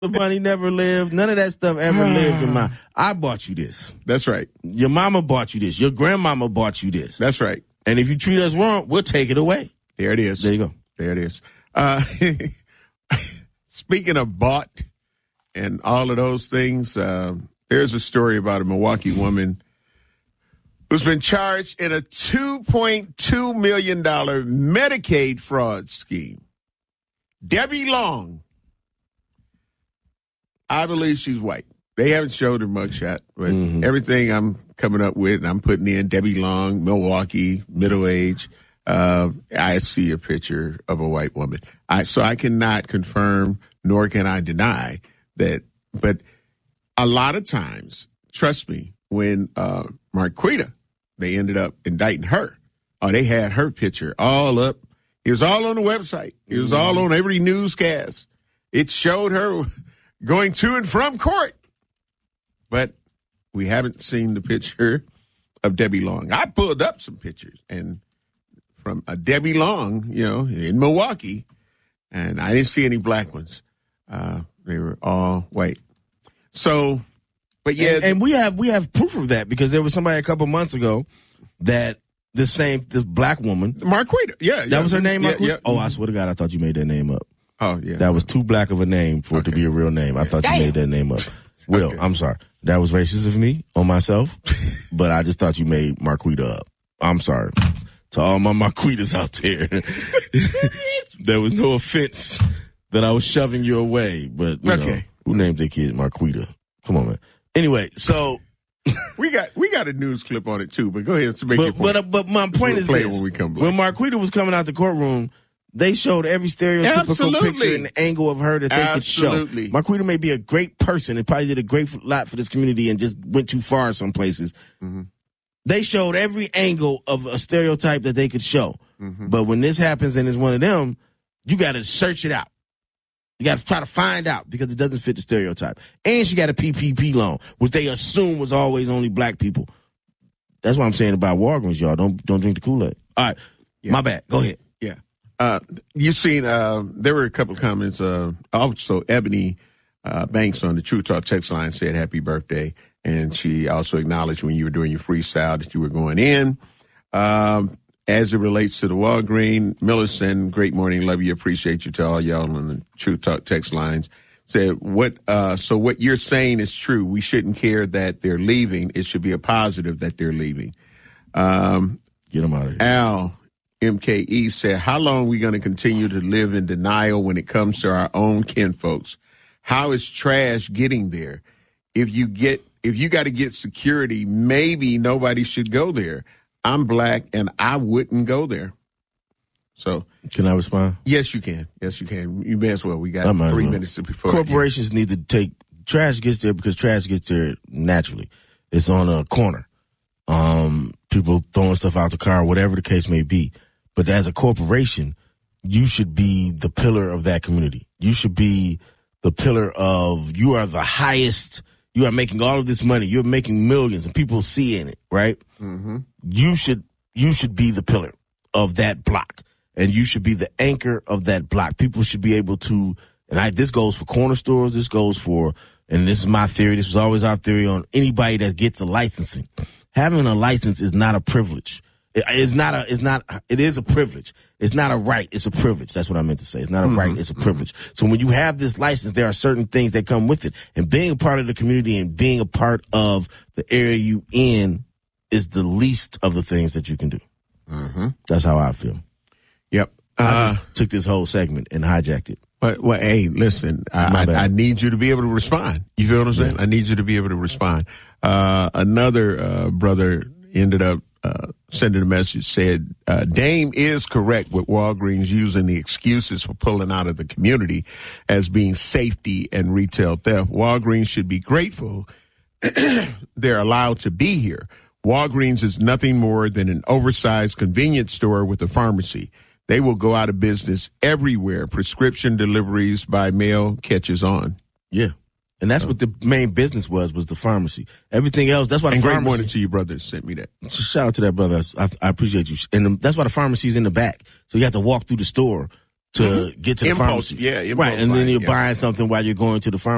money never lived. None of that stuff ever lived in mine. I bought you this. That's right. Your mama bought you this. Your grandmama bought you this. That's right. And if you treat us wrong, we'll take it away. There it is. There you go. There it is. Speaking of bought and all of those things, there's a story about a Milwaukee woman who's been charged in a $2.2 million Medicaid fraud scheme. Debbie Long. I believe she's white. They haven't showed her mugshot, but everything I'm coming up with, and I'm putting in Debbie Long, Milwaukee, middle age. I see a picture of a white woman. So I cannot confirm, nor can I deny that. But a lot of times, trust me, when Marquita, they ended up indicting her. They had her picture all up. It was all on the website. It was all on every newscast. It showed her going to and from court. But we haven't seen the picture of Debbie Long. I pulled up some pictures and from a Debbie Long, in Milwaukee, and I didn't see any black ones. They were all white. So, but yeah. And we have proof of that because there was somebody a couple months ago that this black woman. Marquita. Yeah. That was her name, Marquita? Yeah. Oh, I swear to God, I thought you made that name up. Oh, yeah. That was too black of a name for it to be a real name. I thought you made that name up. Will, okay. I'm sorry. That was racist of me on myself, but I just thought you made Marquita up. I'm sorry. To all my Marquitas out there, there was no offense that I was shoving your way, but who named their kid Marquita? Come on, man. Anyway, so we got a news clip on it too, but go ahead to make your point. But my point is this: when Marquita was coming out the courtroom, they showed every stereotypical picture and angle of her that they could show. Marquita may be a great person and probably did a great lot for this community and just went too far in some places. Mm-hmm. They showed every angle of a stereotype that they could show. Mm-hmm. But when this happens and it's one of them, you got to search it out. You got to try to find out because it doesn't fit the stereotype. And she got a PPP loan, which they assume was always only black people. That's what I'm saying about Walgreens, y'all. Don't drink the Kool-Aid. All right. Yeah. My bad. Go ahead. Yeah. You've seen, there were a couple of comments. Also, Ebony Banks on the True Talk text line said happy birthday. And she also acknowledged when you were doing your freestyle that you were going in. As it relates to the Walgreens, Millicent, great morning, love you, appreciate you to all y'all on the True Talk text lines. Said, so what you're saying is true. We shouldn't care that they're leaving. It should be a positive that they're leaving. Get them out of here. Al, MKE said, how long are we going to continue to live in denial when it comes to our own kinfolks? How is trash getting there? If you got to get security, maybe nobody should go there. I'm black and I wouldn't go there. So can I respond? Yes, you can. Yes, you can. You may as well. We got 3 minutes before. Corporations need to take trash gets there because trash gets there naturally. It's on a corner. People throwing stuff out the car, whatever the case may be. But as a corporation, you should be the pillar of that community. You should be the pillar of, you are the highest. You are making all of this money. You're making millions and people seeing it, right? Mm-hmm. You should be the pillar of that block and you should be the anchor of that block. People should be able to, and this goes for corner stores. This goes for, and this is my theory. This was always our theory on anybody that gets a licensing. Having a license is not a privilege. It is a privilege. It's not a right. It's a privilege. That's what I meant to say. It's not a right. It's a privilege. So when you have this license, there are certain things that come with it. And being a part of the community and being a part of the area you in is the least of the things that you can do. Mm-hmm. That's how I feel. Yep. I just took this whole segment and hijacked it. Well, hey, listen, I need you to be able to respond. You feel what I'm saying? Yeah. I need you to be able to respond. Another brother ended up sending a message, said, Dame is correct with Walgreens using the excuses for pulling out of the community as being safety and retail theft. Walgreens should be grateful they're allowed to be here. Walgreens is nothing more than an oversized convenience store with a pharmacy. They will go out of business everywhere. Prescription deliveries by mail catches on. Yeah. And that's what the main business was the pharmacy. Everything else, that's why the pharmacy. Great morning to you, brother. Sent me that. Shout out to that, brother. I appreciate you. And that's why the pharmacy's in the back. So you have to walk through the store to get to the pharmacy. Yeah, right. And then you're buying something while you're going to the pharmacy.